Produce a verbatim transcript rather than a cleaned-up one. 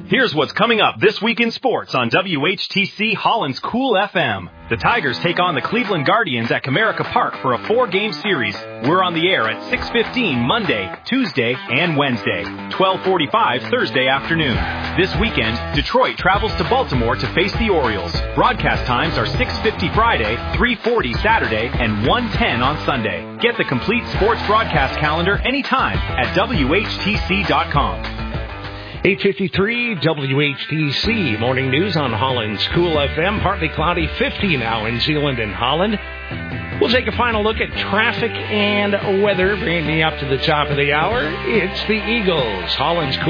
Here's what's coming up this week in sports on W H T C Holland's Cool F M. The Tigers take on the Cleveland Guardians at Comerica Park for a four-game series. We're on the air at six fifteen Monday, Tuesday, and Wednesday, twelve forty-five Thursday afternoon. This weekend, Detroit travels to Baltimore to face the Orioles. Broadcast times are six fifty Friday, three forty Saturday, and one ten on Sunday. Get the complete sports broadcast calendar anytime at W H T C dot com. eight fifty-three W H T C Morning News on Holland's Cool F M. Partly cloudy, fifty now in Zeeland and Holland. We'll take a final look at traffic and weather, bringing me up to the top of the hour. It's the Eagles. Holland's Cool